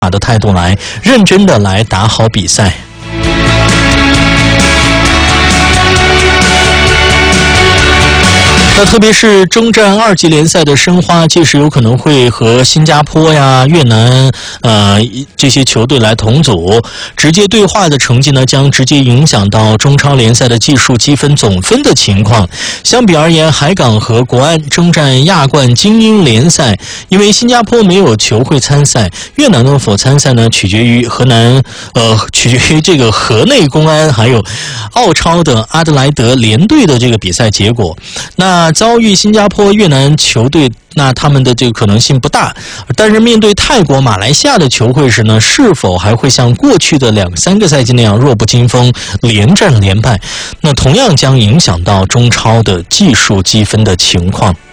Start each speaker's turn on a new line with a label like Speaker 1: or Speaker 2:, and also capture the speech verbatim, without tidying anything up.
Speaker 1: 的态度来认真的来打好比赛。那特别是征战二级联赛的申花，届时有可能会和新加坡呀、越南呃这些球队来同组，直接对话的成绩呢，将直接影响到中超联赛的技术积分总分的情况。相比而言，海港和国安征战亚冠精英联赛，因为新加坡没有球会参赛，越南能否参赛呢，取决于河南呃取决于这个河内公安还有澳超的阿德莱德联队的这个比赛结果。那遭遇新加坡、越南球队，那他们的这个可能性不大。但是面对泰国、马来西亚的球会时呢，是否还会像过去的两三个赛季那样弱不禁风、连战连败？那同样将影响到中超的技术积分的情况。